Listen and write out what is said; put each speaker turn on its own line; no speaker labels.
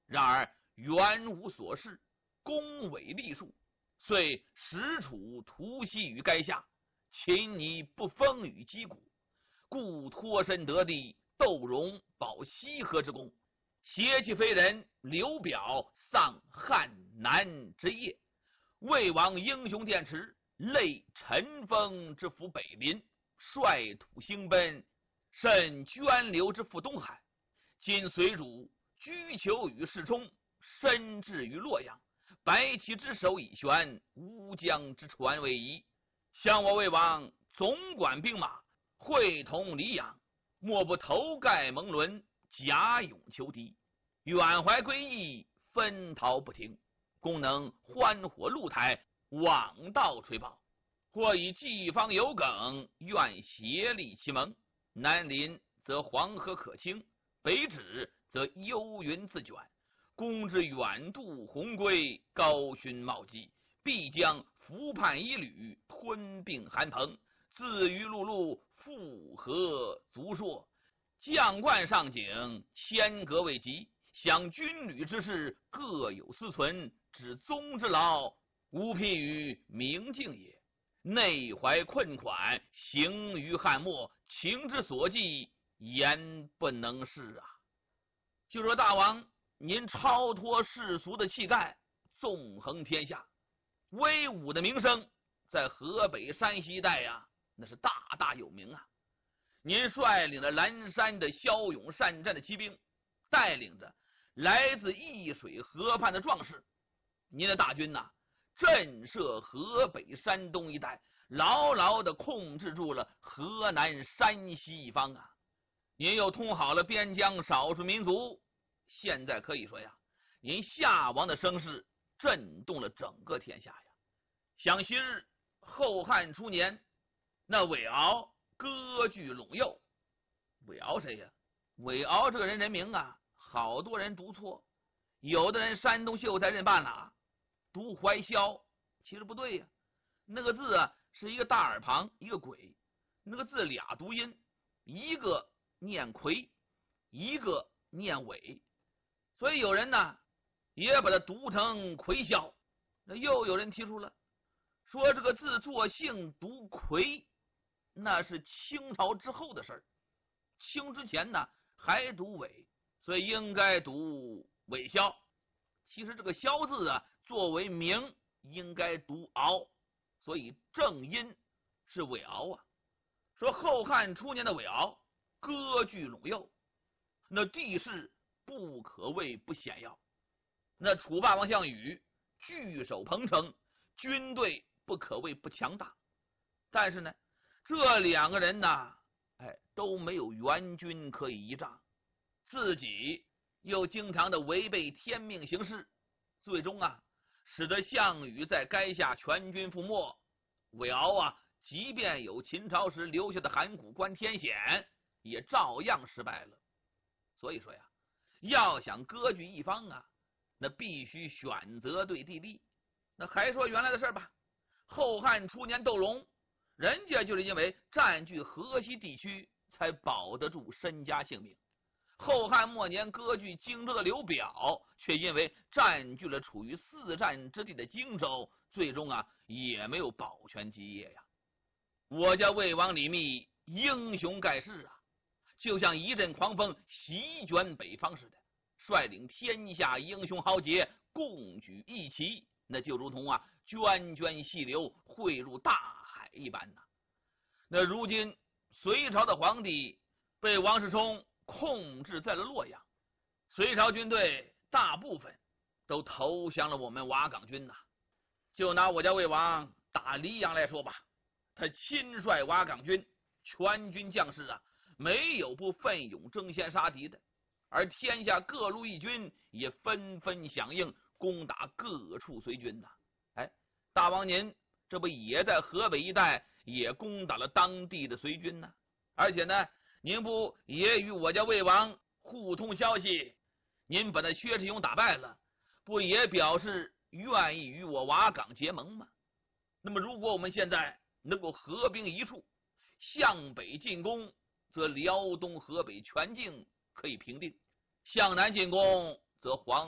然而原无所事，攻伪立数，遂使楚突袭于垓下，擒你不风雨击鼓，故脱身得地，窦融保西河之功，邪气非人，刘表丧汉南之业。魏王英雄电池，累陈封之抚北临，率土兴奔，甚涓流之赴东海。今随主居求于世冲，身至于洛阳，白旗之首已悬，乌江之船为夷。想我魏王总管兵马，会同黎阳，莫不头盖蒙伦，甲勇求敌，远怀归意，分逃不停，功能欢火露台，枉道吹报。或以济方有梗，愿协力其盟。南临则黄河可清，北止则幽云自卷。攻之远渡鸿归，高勋茂绩，必将伏叛一旅，吞并韩彭，自于陆路，复合足硕。将冠上井，千革未及，想军旅之事，各有私存，指宗之劳，无辟于明镜也。内怀困款，行于汉末，情之所寄，言不能释啊！就说大王，您超脱世俗的气概，纵横天下，威武的名声在河北山西一带呀，那是大大有名啊！您率领着蓝山的骁勇善战的骑兵，带领着来自易水河畔的壮士，您的大军呐，震慑河北山东一带，牢牢地控制住了河南山西一方啊！您又通好了边疆少数民族，现在可以说呀，您夏王的声势震动了整个天下呀！想昔日后汉初年，那韦敖割据陇右，韦敖谁呀？韦敖这个人名啊，好多人读错，有的人山东秀才认半拉，读怀霄，其实不对呀。那个字啊，是一个大耳旁一个鬼，那个字俩读音，一个念魁，一个念伟，所以有人呢也把它读成魁霄。那又有人提出了，说这个字作姓读魁，那是清朝之后的事儿，清之前呢还读伟，所以应该读伟霄。其实这个霄字啊，作为名应该读敖，所以正音是韦敖啊。说后汉初年的韦敖割据陇右，那地势不可谓不险要，那楚霸王项羽据守彭城，军队不可谓不强大。但是呢，这两个人呢，都没有援军可以依仗，自己又经常的违背天命行事，最终啊，使得项羽在垓下全军覆没。韦敖啊，即便有秦朝时留下的函谷关天险，也照样失败了。所以说呀，要想割据一方啊，那必须选择对地利。那还说原来的事吧，后汉初年窦融，人家就是因为占据河西地区才保得住身家性命。后汉末年割据荆州的刘表，却因为占据了处于四战之地的荆州，最终啊也没有保全基业呀。我家魏王李密英雄盖世啊，就像一阵狂风席卷北方似的，率领天下英雄豪杰共举一旗，那就如同啊涓涓细流汇入大海一般呐。那如今隋朝的皇帝被王世充控制在了洛阳，隋朝军队大部分都投降了我们瓦岗军呐。就拿我家魏王打黎阳来说吧，他亲率瓦岗军，全军将士啊，没有不奋勇争先杀敌的，而天下各路义军也纷纷响应，攻打各处隋军呐。大王您这不也在河北一带也攻打了当地的隋军呢？而且呢，您不也与我家魏王互通消息，您把那薛世勇打败了，不也表示愿意与我瓦岗结盟吗？那么如果我们现在能够合兵一处，向北进攻，则辽东河北全境可以平定；向南进攻，则黄